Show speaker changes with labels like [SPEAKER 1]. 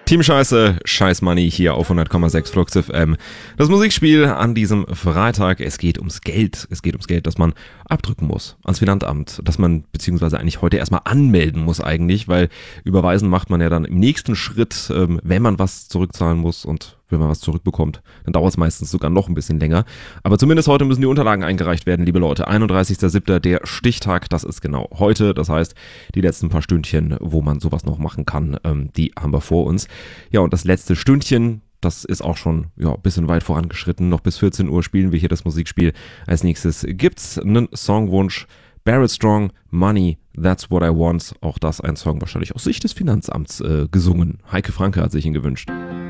[SPEAKER 1] Team Scheiße, Scheiß Money hier auf 100,6 Flux FM. Das Musikspiel an diesem Freitag. Es geht ums Geld. Es geht ums Geld, das man abdrücken muss ans Finanzamt. Das man beziehungsweise eigentlich heute erstmal anmelden muss eigentlich, weil überweisen macht man ja dann im nächsten Schritt, wenn man was zurückzahlen muss und wenn man was zurückbekommt, dann dauert es meistens sogar noch ein bisschen länger. Aber zumindest heute müssen die Unterlagen eingereicht werden, liebe Leute. 31.07. der Stichtag, das ist genau heute. Das heißt, die letzten paar Stündchen, wo man sowas noch machen kann, die haben wir vor uns. Ja, und das letzte Stündchen, das ist auch schon ein bisschen weit vorangeschritten. Noch bis 14 Uhr spielen wir hier das Musikspiel. Als nächstes gibt's einen Songwunsch. Barrett Strong, Money, That's What I Want. Auch das ein Song wahrscheinlich aus Sicht des Finanzamts gesungen. Heike Franke hat sich ihn gewünscht.